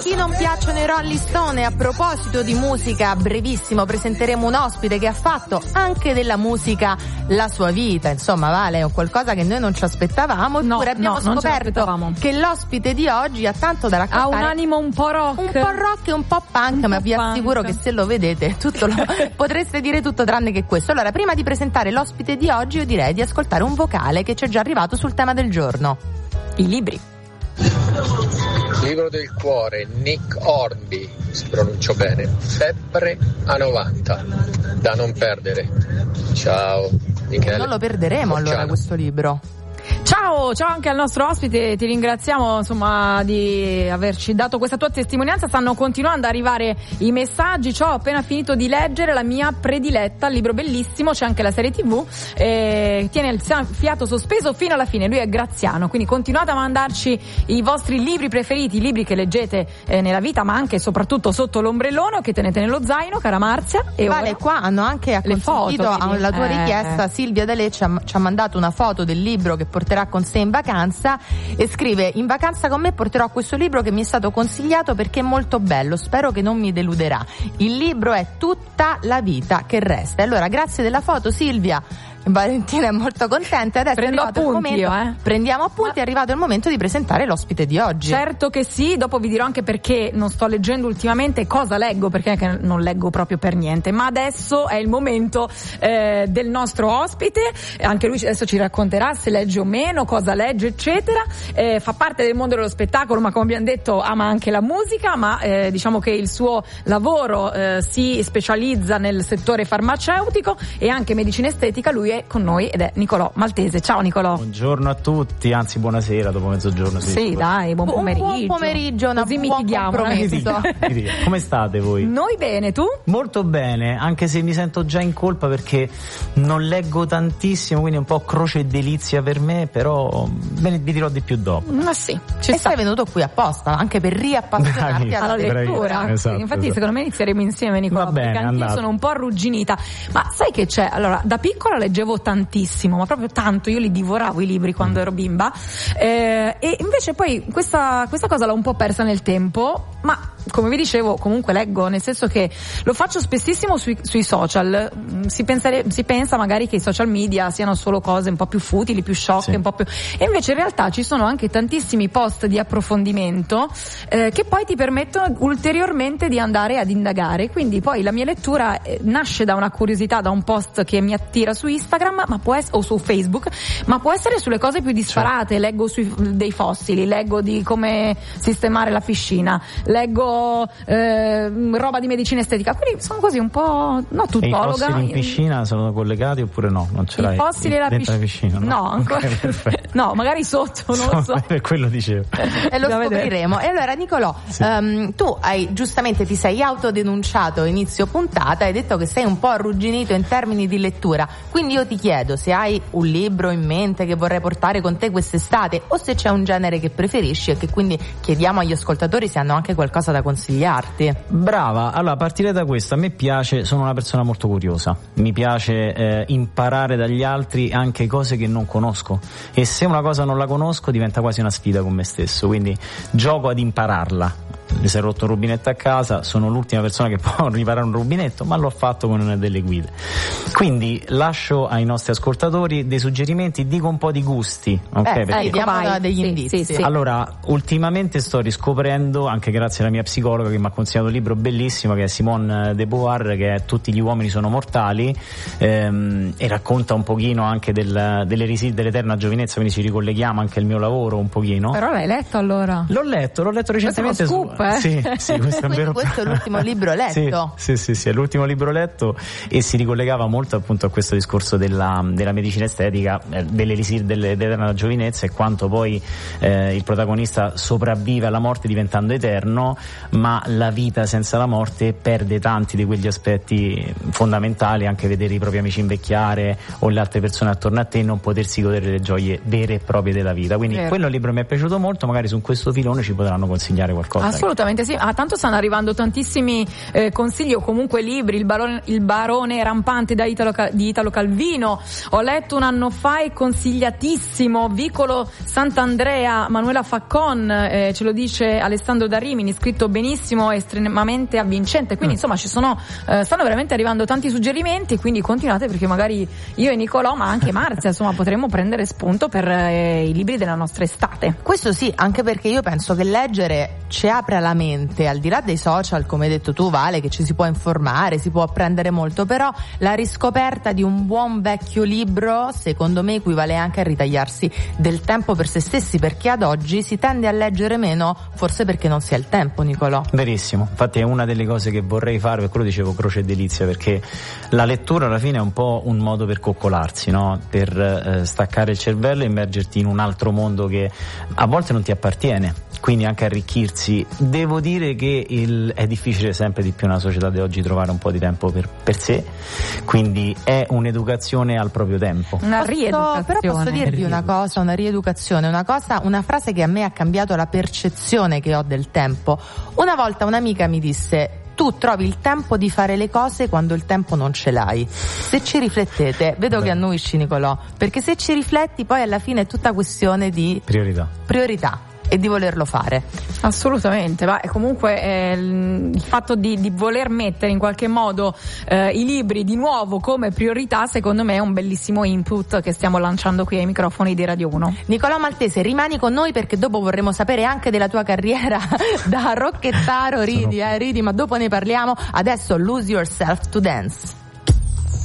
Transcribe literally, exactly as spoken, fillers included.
chi non piacciono i Rolling Stone. A proposito di musica, brevissimo presenteremo un ospite che ha fatto anche della musica la sua vita, insomma Vale, è qualcosa che noi non ci aspettavamo, eppure no, abbiamo no, scoperto che l'ospite di oggi ha tanto da raccontare. Ha un animo un po' rock, un po' rock e un po' punk, un ma po vi punk. assicuro che se lo vedete tutto lo, potreste dire tutto tranne che questo. Allora, prima di presentare l'ospite di oggi, io direi di ascoltare un vocale che ci è già arrivato sul tema del giorno: i libri. Libro del cuore, Nick Hornby, se pronuncio bene, Febbre a novanta, da non perdere. Ciao Michele. Non lo perderemo Forciano. Allora questo libro. Ciao, ciao anche al nostro ospite, ti ringraziamo insomma di averci dato questa tua testimonianza. Stanno continuando ad arrivare i messaggi. Ciao, ho appena finito di leggere la mia prediletta, il libro bellissimo, c'è anche la serie tv, eh, tiene il fiato sospeso fino alla fine. Lui è Graziano, quindi continuate a mandarci i vostri libri preferiti, i libri che leggete eh, nella vita, ma anche e soprattutto sotto l'ombrellone che tenete nello zaino, cara Marzia. E vale, ora qua hanno anche acconsentito alla tua eh. richiesta. Silvia D'Alè ci ha, ci ha mandato una foto del libro che porterà con sé in vacanza e scrive: in vacanza con me porterò questo libro che mi è stato consigliato perché è molto bello, spero che non mi deluderà. Il libro è Tutta la vita che resta. Allora, grazie della foto Silvia. Valentina è molto contenta. Adesso Prendo è arrivato appunti il momento, io, eh. prendiamo appunti, Ma... è arrivato il momento di presentare l'ospite di oggi. Certo che sì, dopo vi dirò anche perché non sto leggendo ultimamente, cosa leggo, perché non leggo proprio per niente, ma adesso è il momento eh, del nostro ospite, anche lui adesso ci racconterà se legge o meno, cosa legge eccetera, eh, fa parte del mondo dello spettacolo, ma come abbiamo detto ama anche la musica, ma eh, diciamo che il suo lavoro eh, si specializza nel settore farmaceutico e anche medicina estetica. Lui è con noi ed è Nicolò Maltese. Ciao Nicolò. Buongiorno a tutti, anzi buonasera dopo mezzogiorno. Sì, sì dai, buon pomeriggio. Un buon pomeriggio, una così buon mitighiamo. compromesso. Come state voi? Noi bene, tu? Molto bene, anche se mi sento già in colpa perché non leggo tantissimo, quindi è un po' croce e delizia per me, però ve ne vi dirò di più dopo. Ma sì, ci e sta. sei venuto qui apposta anche per riappassionarti alla, alla lettura. Bravi. Esatto, Infatti esatto. secondo me inizieremo insieme, Nicolò, Va bene, perché anch'io andato. sono un po' arrugginita. Ma sai che c'è? Allora, da piccola leggevo tantissimo, ma proprio tanto, io li divoravo i libri quando ero bimba, eh, e invece poi questa, questa cosa l'ho un po' persa nel tempo, ma come vi dicevo comunque leggo, nel senso che lo faccio spessissimo sui, sui social. Si, pensare, si pensa magari che i social media siano solo cose un po' più futili, più sciocche, sì. un po' più, e invece in realtà ci sono anche tantissimi post di approfondimento eh, che poi ti permettono ulteriormente di andare ad indagare. Quindi poi la mia lettura eh, nasce da una curiosità, da un post che mi attira su Instagram, ma può essere, o su Facebook, ma può essere sulle cose più disparate. Cioè. Leggo sui, dei fossili, leggo di come sistemare la piscina, leggo eh, roba di medicina estetica, quindi sono così un po' no tutologa. E i fossili in piscina sono collegati oppure no? Non ce l'hai? I fossili e la piscina? piscina? No, no ancora. Okay, no, magari sotto, non lo so. Per quello dicevo. E lo scopriremo. E allora Nicolò, sì. um, tu hai giustamente ti sei autodenunciato inizio puntata, hai detto che sei un po' arrugginito in termini di lettura, quindi io ti chiedo se hai un libro in mente che vorrai portare con te quest'estate o se c'è un genere che preferisci e che quindi chiediamo agli ascoltatori se hanno anche qualcosa da consigliarti. Brava, allora partire da questo, a me piace, sono una persona molto curiosa, mi piace eh, imparare dagli altri anche cose che non conosco, e se una cosa non la conosco diventa quasi una sfida con me stesso, quindi gioco ad impararla. Mi si è rotto un rubinetto a casa, sono l'ultima persona che può riparare un rubinetto, ma l'ho fatto con una delle guide. Quindi lascio ai nostri ascoltatori dei suggerimenti, dico un po' di gusti, ok? Eh, perché diamo degli sì, indizi. Sì, sì. Allora, ultimamente sto riscoprendo, anche grazie alla mia psicologa che mi ha consigliato un libro bellissimo che è Simone de Beauvoir, che è Tutti gli uomini sono mortali, ehm, e racconta un pochino anche del, delle risi dell'eterna giovinezza, quindi ci ricolleghiamo anche al mio lavoro un pochino. Però l'hai letto allora? L'ho letto, l'ho letto recentemente. Questo è uno scoop, eh? Sì, sì, questo è un vero. Questo è l'ultimo libro letto. Sì, sì, sì, sì, è l'ultimo libro letto e si ricollegava molto appunto a questo discorso della, della medicina estetica, eh, dell'elisir delle, dell'eterna giovinezza, e quanto poi eh, il protagonista sopravvive alla morte diventando eterno, ma la vita senza la morte perde tanti di quegli aspetti fondamentali, anche vedere i propri amici invecchiare o le altre persone attorno a te e non potersi godere le gioie vere e proprie della vita. Quindi Vero. quello libro mi è piaciuto molto, magari su questo filone ci potranno consigliare qualcosa. Assolutamente sì, ah, tanto stanno arrivando tantissimi eh, consigli o comunque libri, il barone, il barone rampante da Italo, di Italo Calvino, ho letto un anno fa, è consigliatissimo, Vicolo Sant'Andrea, Manuela Faccon, eh, ce lo dice Alessandro da Rimini, scritto benissimo, estremamente avvincente, quindi mm. insomma ci sono, eh, stanno veramente arrivando tanti suggerimenti, quindi continuate perché magari io e Nicolò, ma anche Marzia, insomma potremmo prendere spunto per eh, i libri della nostra estate. Questo sì, anche perché io penso che leggere ci apre la mente, al di là dei social, come hai detto tu Vale, che ci si può informare, si può apprendere molto, però la riscoperta di un buon vecchio libro secondo me equivale anche a ritagliarsi del tempo per se stessi, perché ad oggi si tende a leggere meno, forse perché non si ha il tempo, Nicolò. Verissimo, infatti è una delle cose che vorrei fare, per quello dicevo croce e delizia, perché la lettura alla fine è un po' un modo per coccolarsi, no? Per eh, staccare il cervello e immergerti in un altro mondo che a volte non ti appartiene, quindi anche arricchirsi. Devo dire che il, è difficile sempre di più nella società di oggi trovare un po' di tempo per, per sé, quindi è un'educazione al proprio tempo. Una posso, rieducazione. Però posso dirvi una cosa, una rieducazione, una cosa, una frase che a me ha cambiato la percezione che ho del tempo. Una volta un'amica mi disse: tu trovi il tempo di fare le cose quando il tempo non ce l'hai. Se ci riflettete, vedo Beh. che annuisci Nicolò, perché se ci rifletti poi alla fine è tutta questione di priorità. Priorità. E di volerlo fare. Assolutamente, ma comunque eh, il fatto di, di voler mettere in qualche modo eh, i libri di nuovo come priorità, secondo me è un bellissimo input che stiamo lanciando qui ai microfoni di Radio uno. Nicolò Maltese, rimani con noi perché dopo vorremmo sapere anche della tua carriera da rocchettaro. Ridi, eh, ridi, ma dopo ne parliamo. Adesso Lose Yourself to Dance.